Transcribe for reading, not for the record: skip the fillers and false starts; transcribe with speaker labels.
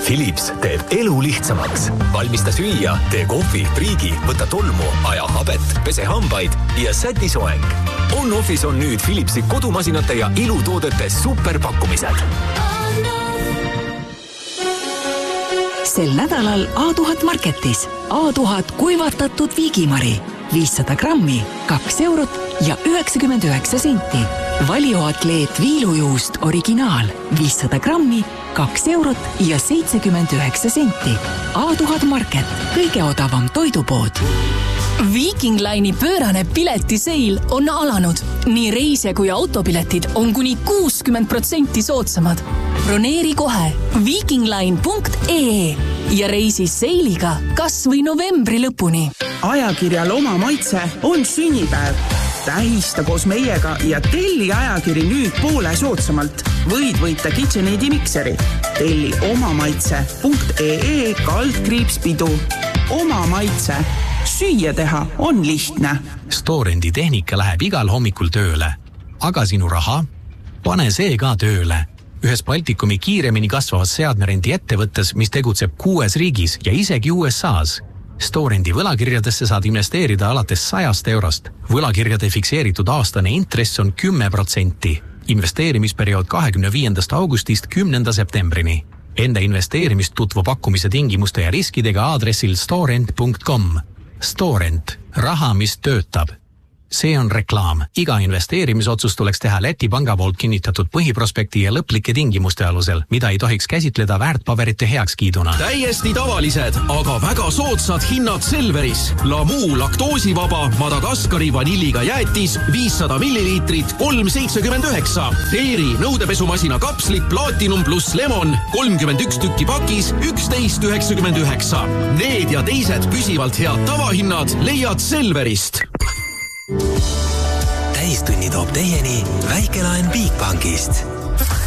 Speaker 1: Philips teeb elu lihtsamaks. Valmista süüa, tee kohvi, priigi, võta tolmu, aja habet, pese hambaid ja säti soeng. On-Office on nüüd Philipsi kodumasinate ja ilutoodete superpakkumised.
Speaker 2: Sel nädalal A1000 Marketis. A1000 kuivatatud viigimari. 500 grammi, 2 eurot ja 99 senti. Valioatleet viilujuust originaal. 500 grammi, 2 eurot ja 79 senti. A1000 Market. Kõige odavam toidupood.
Speaker 3: Viking Line'i pöörane piletiseil on alanud. Nii reise kui autopiletid on kuni 60% soodsamad. Broneeri kohe vikingline.ee ja reisi seiliga kas või novembri lõpuni.
Speaker 4: Ajakirjal Oma maitse on sünnipäev. Tähista koos meiega ja telli ajakiri nüüd poole soodsamalt. Võid võita KitchenAidi mikseri. Telli omamaitse.ee/pidu. Oma maitse. Süüa teha on lihtne.
Speaker 5: Storendi tehnika läheb igal hommikul tööle. Aga sinu raha? Pane see ka tööle. Ühes Baltikumi kiiremini kasvavas seadmerendi ettevõttes, mis tegutseb 6 riigis ja isegi USAs. Storendi võlakirjadesse saad investeerida alates 100 eurost. Võlakirjade fikseeritud aastane intress on 10%. Investeerimisperiood 25. augustist 10. septembrini. Enda investeerimist tutvu pakkumise tingimuste ja riskidega aadressil storent.com. Storent. Raha, mis töötab. See on reklaam. Iga investeerimisotsus tuleks teha Läti panga poolt kinnitatud põhiprospekti ja lõplike tingimuste alusel, mida ei tohiks käsitleda väärtpaberite heakskiiduna.
Speaker 6: Täiesti tavalised, aga väga soodsad hinnad Selveris. Lamu laktoosivaba Madagaskari vanilliga jäätis 500 milliliitrit 3,79. Teeri nõudepesumasina kapslid Platinum plus Lemon 31 tükki pakis 11,99. Need ja teised püsivalt head tavahinnad leiad Selverist.
Speaker 7: Täistunni toob teieni väikelaen Bigbankist.